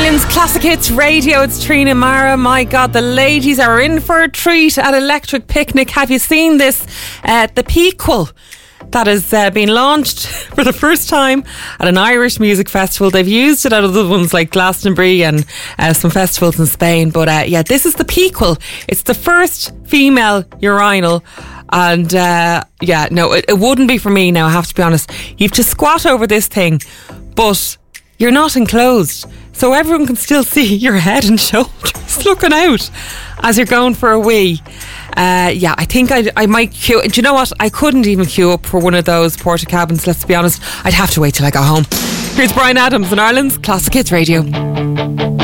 Ireland's Classic Hits Radio. It's Trina Mara. My God, the ladies are in for a treat at Electric Picnic. Have you seen this? The Pequel that has been launched for the first time at an Irish music festival. They've used it at other ones like Glastonbury and some festivals in Spain. But this is the Pequel. It's the first female urinal. And it wouldn't be for me now, I have to be honest. You have to squat over this thing, but you're not enclosed, so everyone can still see your head and shoulders looking out as you're going for a wee. I think I might queue. Do you know what? I couldn't even queue up for one of those porta cabins, let's be honest. I'd have to wait till I got home. Here's Bryan Adams on Ireland's Classic Hits Radio.